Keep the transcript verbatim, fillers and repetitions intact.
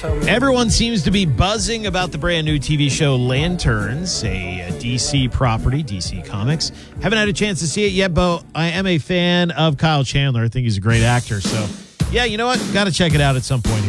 Everyone seems to be buzzing about the brand new T V show Lanterns, a, a D C property, D C Comics. Haven't had a chance to see it yet, but I am a fan of Kyle Chandler. I think he's a great actor. So, yeah, you know what? Got to check it out at some point.